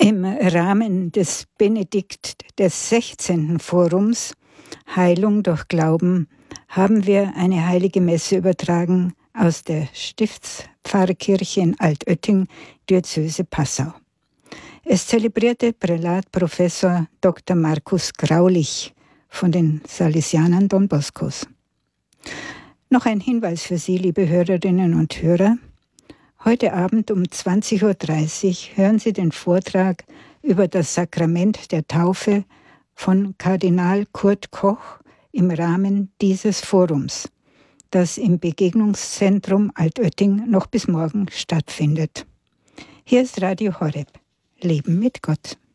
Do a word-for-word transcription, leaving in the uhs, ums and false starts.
Im Rahmen des Benedikt des sechzehnten Forums Heilung durch Glauben haben wir eine heilige Messe übertragen aus der Stiftspfarrkirche in Altötting, Diözese Passau. Es zelebrierte Prälat Professor Doktor Markus Graulich von den Salesianern Don Boscos. Noch ein Hinweis für Sie, liebe Hörerinnen und Hörer. Heute Abend um zwanzig Uhr dreißig hören Sie den Vortrag über das Sakrament der Taufe von Kardinal Kurt Koch im Rahmen dieses Forums, das im Begegnungszentrum Altötting noch bis morgen stattfindet. Hier ist Radio Horeb. Leben mit Gott.